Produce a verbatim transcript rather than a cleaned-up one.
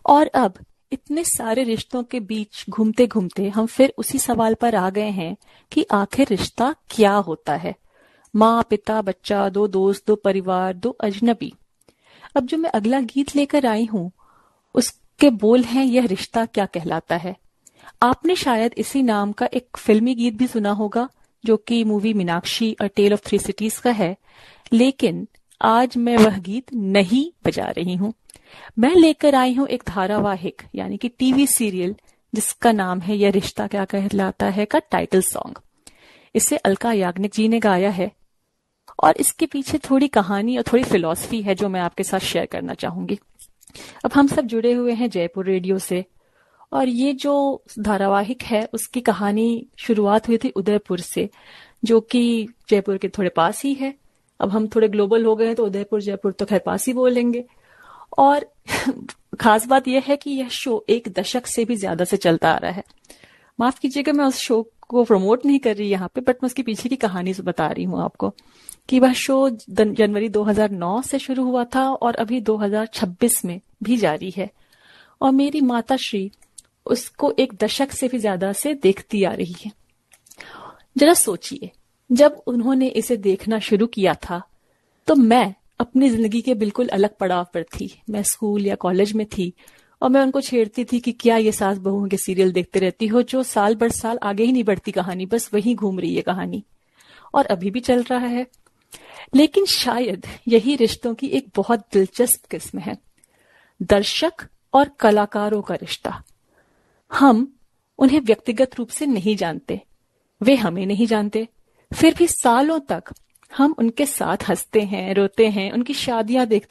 और अब इतने सारे रिश्तों के बीच घूमते घूमते हम फिर उसी सवाल पर आ गए हैं कि आखिर रिश्ता क्या होता है। माँ, पिता, बच्चा, दो दोस्त, दो परिवार, दो अजनबी। अब जो मैं अगला गीत लेकर आई हूँ उसके बोल हैं, यह रिश्ता क्या कहलाता है। आपने शायद इसी नाम का एक फिल्मी गीत भी सुना होगा जो कि movie Meenakshi a tell of three cities का है, लेकिन आज मैं वह गीत नहीं बजा रही हूँ। मैं लेकर आई हूँ एक धारावाहिक यानी कि टीवी सीरियल जिसका नाम है यह रिश्ता क्या कहलाता है का टाइटल सॉन्ग। इसे अलका याग्निक जी ने गाया है और इसके पीछे थोड़ी कहानी और थोड़ी फिलॉसफी है जो मैं आपके साथ शेयर करना चाहूंगी। अब हम सब जुड़े हुए हैं जयपुर रेडियो से और ये जो धारावाहिक है उसकी कहानी शुरुआत हुई थी उदयपुर से, जो कि जयपुर के थोड़े पास ही है। अब हम थोड़े ग्लोबल हो गए हैं तो उदयपुर जयपुर तो खैर पास ही बोलेंगे। और खास बात यह है कि यह शो एक दशक से भी ज्यादा से चलता आ रहा है। माफ कीजिएगा मैं उस शो को प्रमोट नहीं कर रही यहाँ पे, बट मैं उसके पीछे की कहानी से बता रही हूँ आपको कि वह शो जनवरी दो हज़ार नौ से शुरू हुआ था और अभी दो हज़ार छब्बीस में भी जारी है। और मेरी माता श्री उसको एक दशक से भी ज्यादा से देखती आ रही है। जरा सोचिए, जब उन्होंने इसे देखना शुरू किया था तो मैं अपनी जिंदगी के बिल्कुल अलग पड़ाव पर थी। मैं स्कूल या कॉलेज में थी और मैं उनको छेड़ती थी कि क्या ये सास बहुओं के सीरियल देखते रहती हो जो साल बर साल आगे ही नहीं बढ़ती कहानी, बस वही घूम रही है कहानी, और अभी भी चल रहा है। लेकिन शायद यही रिश्तों की एक बहुत दिलचस्प किस्म है, दर्शक और कलाकारों का रिश्ता। हम उन्हें व्यक्तिगत रूप से नहीं जानते, वे हमें नहीं जानते, फिर भी सालों तक हम उनके साथ हंसते हैं, रोते हैं, उनकी शादियां देखते